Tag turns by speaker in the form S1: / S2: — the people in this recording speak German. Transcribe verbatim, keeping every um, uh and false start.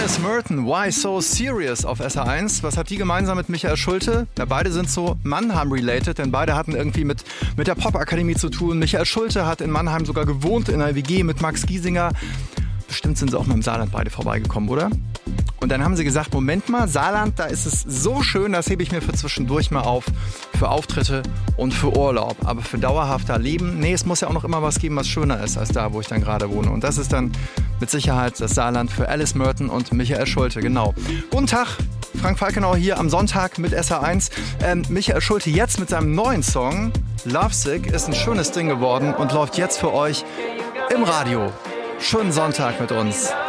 S1: Alice Merton, Why So Serious auf S R eins. Was hat die gemeinsam mit Michael Schulte? Ja, beide sind so Mannheim-related, denn beide hatten irgendwie mit, mit der Popakademie zu tun. Michael Schulte hat in Mannheim sogar gewohnt in einer W G mit Max Giesinger. Bestimmt sind sie auch mal im Saarland beide vorbeigekommen, oder? Und dann haben sie gesagt, Moment mal, Saarland, da ist es so schön, das hebe ich mir für zwischendurch mal auf, für Auftritte und für Urlaub. Aber für dauerhafter Leben, nee, es muss ja auch noch immer was geben, was schöner ist als da, wo ich dann gerade wohne. Und das ist dann mit Sicherheit das Saarland für Alice Merton und Michael Schulte, genau. Guten Tag, Frank Falkenau hier am Sonntag mit S R eins. Ähm, Michael Schulte jetzt mit seinem neuen Song, Lovesick, ist ein schönes Ding geworden und läuft jetzt für euch im Radio. Schönen Sonntag mit uns.